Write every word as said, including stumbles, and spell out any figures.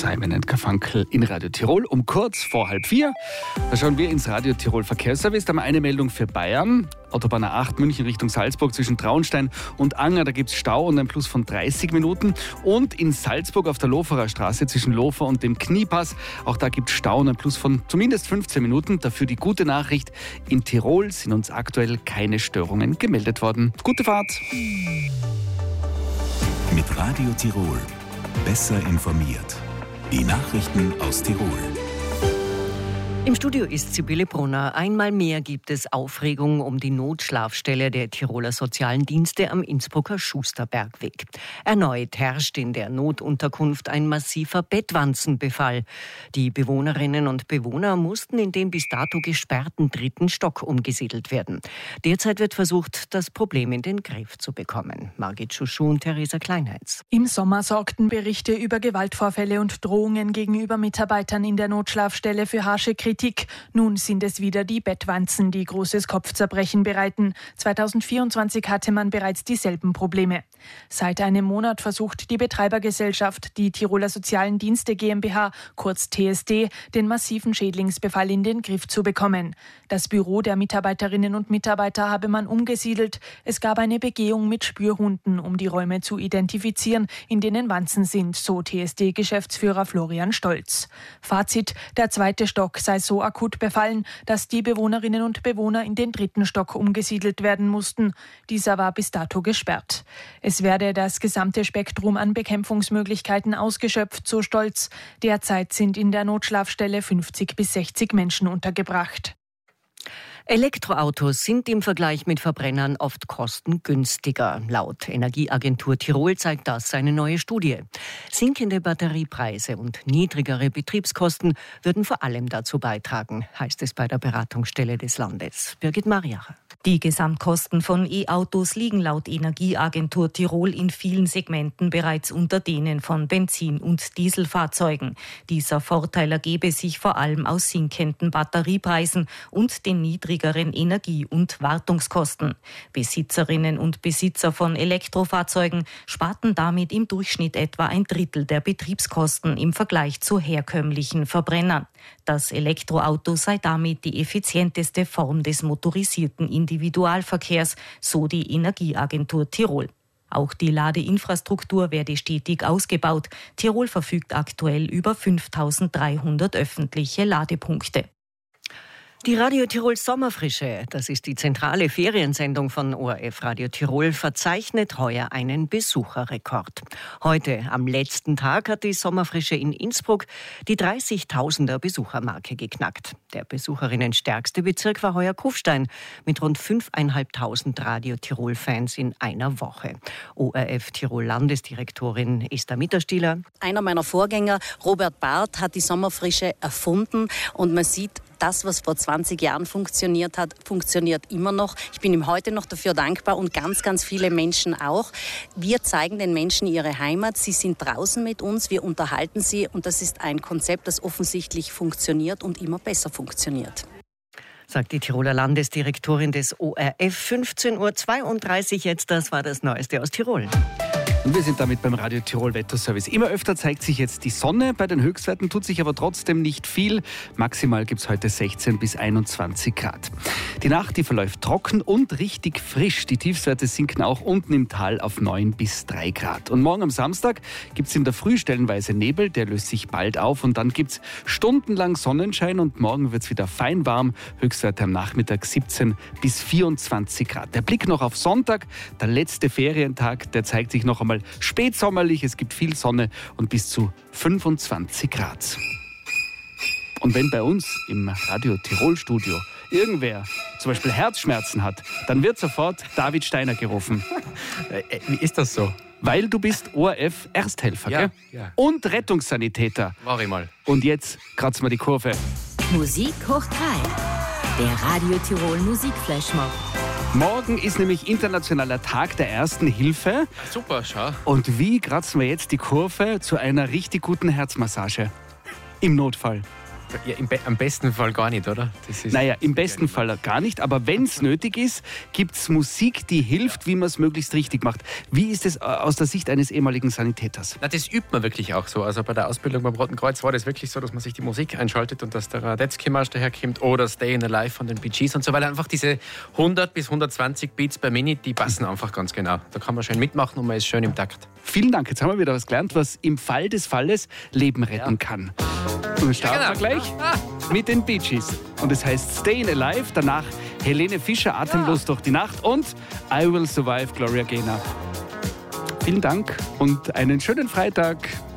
Simon and Garfunkel in Radio Tirol um kurz vor halb vier. Da schauen wir ins Radio Tirol Verkehrsservice. Da haben wir eine Meldung für Bayern. Autobahn A acht München Richtung Salzburg zwischen Traunstein und Anger. Da gibt es Stau und ein Plus von dreißig Minuten. Und in Salzburg auf der Loferer Straße zwischen Lofer und dem Kniepass. Auch da gibt es Stau und ein Plus von zumindest fünfzehn Minuten. Dafür die gute Nachricht: In Tirol sind uns aktuell keine Störungen gemeldet worden. Gute Fahrt! Mit Radio Tirol. Besser informiert. Die Nachrichten aus Tirol. Im Studio ist Sibylle Brunner. Einmal mehr gibt es Aufregung um die Notschlafstelle der Tiroler Sozialen Dienste am Innsbrucker Schusterbergweg. Erneut herrscht in der Notunterkunft ein massiver Bettwanzenbefall. Die Bewohnerinnen und Bewohner mussten in den bis dato gesperrten dritten Stock umgesiedelt werden. Derzeit wird versucht, das Problem in den Griff zu bekommen. Margit Schuschu und Theresa Kleinheitz. Im Sommer sorgten Berichte über Gewaltvorfälle und Drohungen gegenüber Mitarbeitern in der Notschlafstelle für harsche Kritik. Nun sind es wieder die Bettwanzen, die großes Kopfzerbrechen bereiten. zweitausendvierundzwanzig hatte man bereits dieselben Probleme. Seit einem Monat versucht die Betreibergesellschaft, die Tiroler Sozialen Dienste GmbH, kurz T S D, den massiven Schädlingsbefall in den Griff zu bekommen. Das Büro der Mitarbeiterinnen und Mitarbeiter habe man umgesiedelt. Es gab eine Begehung mit Spürhunden, um die Räume zu identifizieren, in denen Wanzen sind, so T S D-Geschäftsführer Florian Stolz. Fazit: Der zweite Stock sei so akut befallen, dass die Bewohnerinnen und Bewohner in den dritten Stock umgesiedelt werden mussten. Dieser war bis dato gesperrt. Es werde das gesamte Spektrum an Bekämpfungsmöglichkeiten ausgeschöpft, so Stolz. Derzeit sind in der Notschlafstelle fünfzig bis sechzig Menschen untergebracht. Elektroautos sind im Vergleich mit Verbrennern oft kostengünstiger. Laut Energieagentur Tirol zeigt das eine neue Studie. Sinkende Batteriepreise und niedrigere Betriebskosten würden vor allem dazu beitragen, heißt es bei der Beratungsstelle des Landes. Birgit Mariacher. Die Gesamtkosten von E-Autos liegen laut Energieagentur Tirol in vielen Segmenten bereits unter denen von Benzin- und Dieselfahrzeugen. Dieser Vorteil ergebe sich vor allem aus sinkenden Batteriepreisen und den niedrigeren Energie- und Wartungskosten. Besitzerinnen und Besitzer von Elektrofahrzeugen sparten damit im Durchschnitt etwa ein Drittel der Betriebskosten im Vergleich zu herkömmlichen Verbrennern. Das Elektroauto sei damit die effizienteste Form des motorisierten Individualverkehrs, so die Energieagentur Tirol. Auch die Ladeinfrastruktur werde stetig ausgebaut. Tirol verfügt aktuell über fünftausenddreihundert öffentliche Ladepunkte. Die Radio Tirol Sommerfrische, das ist die zentrale Feriensendung von O R F Radio Tirol, verzeichnet heuer einen Besucherrekord. Heute, am letzten Tag, hat die Sommerfrische in Innsbruck die dreißigtausender Besuchermarke geknackt. Der besucherinnenstärkste Bezirk war heuer Kufstein mit rund fünftausendfünfhundert Radio Tirol-Fans in einer Woche. O R F Tirol Landesdirektorin Esther Mitterstieler. Einer meiner Vorgänger, Robert Barth, hat die Sommerfrische erfunden und man sieht, das, was vor zwanzig Jahren funktioniert hat, funktioniert immer noch. Ich bin ihm heute noch dafür dankbar und ganz, ganz viele Menschen auch. Wir zeigen den Menschen ihre Heimat. Sie sind draußen mit uns, wir unterhalten sie und das ist ein Konzept, das offensichtlich funktioniert und immer besser funktioniert. Sagt die Tiroler Landesdirektorin des O R F. fünfzehn Uhr zweiunddreißig jetzt, das war das Neueste aus Tirol. Und wir sind damit beim Radio Tirol Wetterservice. Immer öfter zeigt sich jetzt die Sonne. Bei den Höchstwerten tut sich aber trotzdem nicht viel. Maximal gibt es heute sechzehn bis einundzwanzig Grad. Die Nacht, die verläuft trocken und richtig frisch. Die Tiefstwerte sinken auch unten im Tal auf neun bis drei Grad. Und morgen am Samstag gibt es in der Früh stellenweise Nebel. Der löst sich bald auf. Und dann gibt es stundenlang Sonnenschein. Und morgen wird es wieder fein warm. Höchstwerte am Nachmittag siebzehn bis vierundzwanzig Grad. Der Blick noch auf Sonntag, der letzte Ferientag, der zeigt sich noch einmal spätsommerlich, es gibt viel Sonne und bis zu fünfundzwanzig Grad. Und wenn bei uns im Radio Tirol Studio irgendwer zum Beispiel Herzschmerzen hat, dann wird sofort David Steiner gerufen. Wie ist das so? Weil du bist O R F-Ersthelfer, ja, gell? Ja. Und Rettungssanitäter. Mach ich mal. Und jetzt kratzt mal die Kurve. Musik hoch drei. Der Radio Tirol Musikflashmob. Morgen ist nämlich internationaler Tag der Ersten Hilfe. Super, schau. Und wie kratzen wir jetzt die Kurve zu einer richtig guten Herzmassage? Im Notfall. Ja, im Be- am besten Fall gar nicht, oder? Das ist Naja, im besten Fall gar nicht, aber wenn es nötig ist, gibt es Musik, die hilft, wie man es möglichst richtig macht. Wie ist es aus der Sicht eines ehemaligen Sanitäters? Na, das übt man wirklich auch so. Also bei der Ausbildung beim Roten Kreuz war das wirklich so, dass man sich die Musik einschaltet und dass der Radetzky-Marsch daherkommt oder Stay in Alive von den Bee Gees und so, weil einfach diese hundert bis hundertzwanzig Beats per Minute, die passen einfach ganz genau. Da kann man schön mitmachen und man ist schön im Takt. Vielen Dank, jetzt haben wir wieder was gelernt, was im Fall des Falles Leben retten Ja. kann. Und wir starten Ja, genau. wir gleich mit den Bee Gees. Und es heißt Stay Alive, danach Helene Fischer, Atemlos Ja. durch die Nacht und I Will Survive, Gloria Gaynor. Vielen Dank und einen schönen Freitag.